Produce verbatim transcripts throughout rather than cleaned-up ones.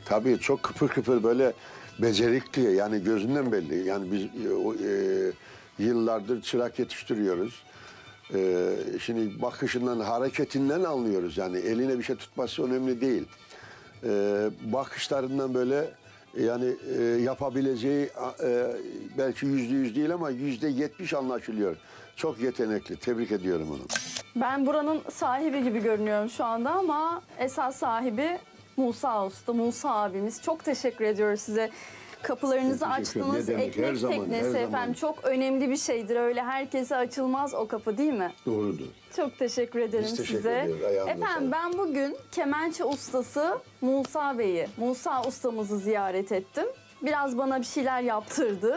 Tabii çok kıpır kıpır böyle becerikli, yani gözünden belli. Yani biz e, o, e, yıllardır çırak yetiştiriyoruz. E, şimdi bakışından, hareketinden anlıyoruz. Yani eline bir şey tutması önemli değil. E, bakışlarından böyle yani e, yapabileceği e, belki yüzde yüz değil ama yüzde yetmiş anlaşılıyor. Çok yetenekli. Tebrik ediyorum onu. Ben buranın sahibi gibi görünüyorum şu anda ama esas sahibi Musa Usta, Musa abimiz. Çok teşekkür ediyoruz size. Kapılarınızı Çok teşekkür ederim. açtınız. Ne demek? Her Ekmek zaman, teknesi her zaman. efendim. Çok önemli bir şeydir. Öyle herkese açılmaz o kapı, değil mi? Doğrudur. Çok teşekkür ederim Biz teşekkür size. ediyoruz. Ayağınıza Efendim sağlık. ben bugün kemençe ustası Musa Bey'i, Musa ustamızı ziyaret ettim. Biraz bana bir şeyler yaptırdı.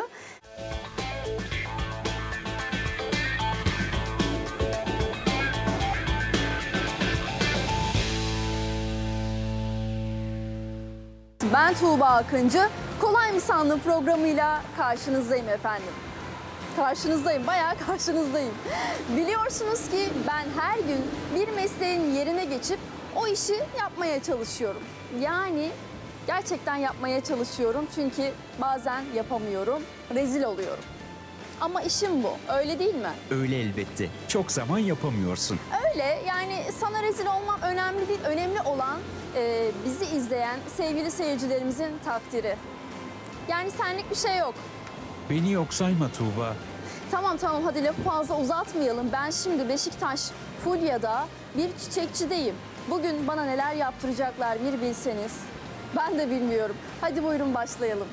Ben Tuğba Akıncı. Kolay mı sandın programıyla karşınızdayım efendim. Karşınızdayım, bayağı karşınızdayım. Biliyorsunuz ki ben her gün bir mesleğin yerine geçip o işi yapmaya çalışıyorum. Yani gerçekten yapmaya çalışıyorum çünkü bazen yapamıyorum, rezil oluyorum. Ama işim bu, öyle değil mi? Öyle elbette. Çok zaman yapamıyorsun. Öyle, yani sana rezil olmam önemli değil. Önemli olan e, bizi izleyen sevgili seyircilerimizin takdiri. Yani senlik bir şey yok. Beni yok sayma Tuğba. Tamam tamam hadi lafı fazla uzatmayalım. Ben şimdi Beşiktaş Fulya'da bir çiçekçideyim. Bugün bana neler yaptıracaklar bir bilseniz. Ben de bilmiyorum. Hadi buyurun başlayalım.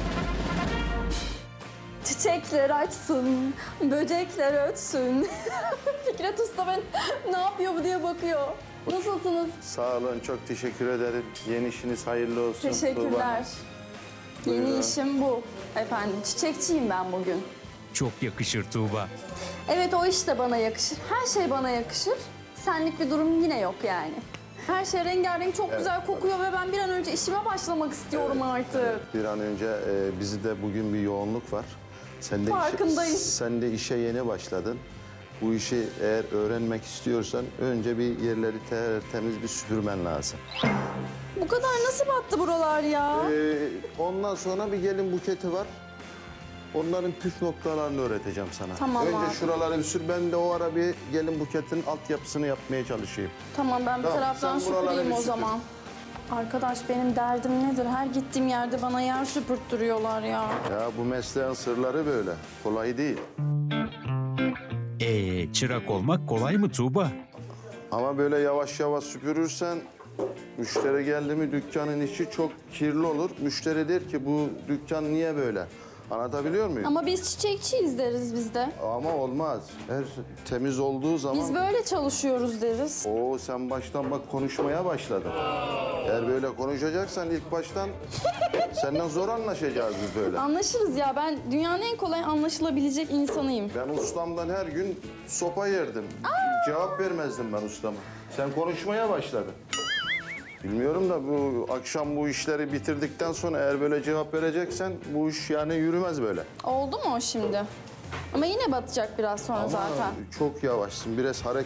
Çiçekler açsın, böcekler ötsün. Fikret Usta ben ne yapıyor bu diye bakıyor. Nasılsınız? Sağ olun, çok teşekkür ederim. Yeni işiniz hayırlı olsun. Tuğba. Teşekkürler. Yeni Buyurun. işim bu. Efendim çiçekçiyim ben bugün. Çok yakışır Tuğba. Evet o iş de bana yakışır. Her şey bana yakışır. Senlik bir durum yine yok yani. Her şey rengarenk çok güzel kokuyor ve ben bir an önce işime başlamak istiyorum artık. Bir an önce e, bizde bugün bir yoğunluk var. Sen de Farkındayım. Işe, sen de işe yeni başladın. Bu işi eğer öğrenmek istiyorsan önce bir yerleri tertemiz bir süpürmen lazım. Bu kadar nasıl battı buralar ya? Ee, ondan sonra bir gelin buketi var. Onların püf noktalarını öğreteceğim sana. Tamam önce abi. şuraları bir sür, ben de o ara bir gelin buketin altyapısını yapmaya çalışayım. Tamam ben bir Tamam, taraftan sen buraları süpüreyim bir o süpür. zaman. Arkadaş benim derdim nedir? Her gittiğim yerde bana yer süpürttürüyorlar ya. Ya bu mesleğin sırları böyle. Kolay değil. Ee, çırak olmak kolay mı Tuğba? Ama böyle yavaş yavaş süpürürsen müşteri geldi mi dükkanın içi çok kirli olur. Müşteri der ki bu dükkan niye böyle? Anlatabiliyor muyum? Ama biz çiçekçiyiz deriz biz de. Ama olmaz. Her temiz olduğu zaman... Biz böyle çalışıyoruz deriz. Oo sen baştan bak konuşmaya başladın. Eğer böyle konuşacaksan ilk baştan senden zor anlaşacağız biz böyle. Anlaşırız ya ben dünyanın en kolay anlaşılabilecek insanıyım. Ben ustamdan her gün sopa yerdim. Cevap vermezdim ben ustama. Sen konuşmaya başladın. Bilmiyorum da bu akşam bu işleri bitirdikten sonra eğer böyle cevap vereceksen bu iş yani yürümez böyle. Oldu mu o şimdi? Ama yine batacak biraz sonra Ama zaten. çok yavaşsın. Biraz hareket